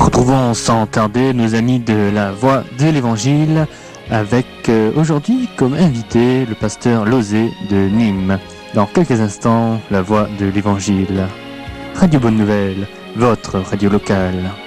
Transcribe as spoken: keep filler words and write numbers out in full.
Retrouvons sans tarder nos amis de la Voix de l'Évangile avec euh, aujourd'hui comme invité le pasteur Lozé de Nîmes. Dans quelques instants, la Voix de l'Évangile. Radio Bonne Nouvelle, votre radio locale.